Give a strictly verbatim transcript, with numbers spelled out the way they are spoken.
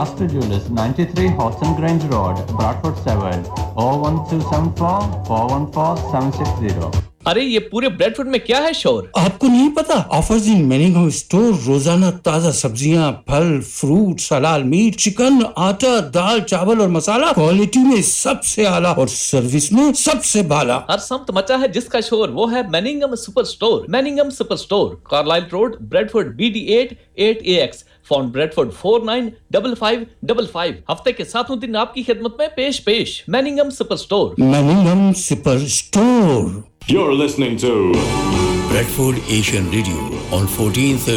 Master Jewelers, ninety-three Hodson Grange Road, Bradford seven, oh one two seven four, four one four seven six zero. अरे ये पूरे Bradford में क्या है शोर? आपको नहीं पता? ऑफर्स इन मैनिंघम स्टोर, रोजाना ताजा सब्जियां, फल, फ्रूट, हलाल मीट, चिकन, आटा, दाल, चावल और मसाला क्वालिटी में सबसे आला और सर्विस में सबसे बाला। हर समत मचा है जिसका शोर, वो है मैनिंघम super store. मैनिंघम super store, Carlisle road, Bradford, B D eight eight ए x, phone Bradford four nine five five five five. हफ्ते के सातों दिन आपकी खिदमत में पेश पेश मैनिंघम super store. मैनिंघम super store. You're listening to Bradford Asian Radio on fourteen thirty